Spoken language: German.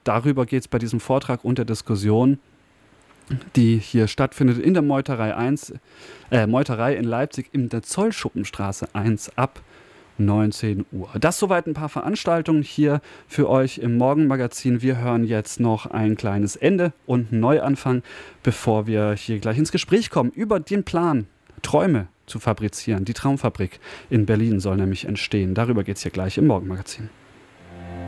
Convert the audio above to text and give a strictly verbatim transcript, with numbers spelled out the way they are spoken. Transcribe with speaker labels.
Speaker 1: darüber geht es bei diesem Vortrag und der Diskussion, die hier stattfindet in der Meuterei eins, äh, Meuterei in Leipzig in der Zollschuppenstraße eins ab neunzehn Uhr. Das soweit ein paar Veranstaltungen hier für euch im Morgenmagazin. Wir hören jetzt noch ein kleines Ende und einen Neuanfang, bevor wir hier gleich ins Gespräch kommen über den Plan, Träume zu fabrizieren. Die Traumfabrik in Berlin soll nämlich entstehen. Darüber geht es hier gleich im Morgenmagazin.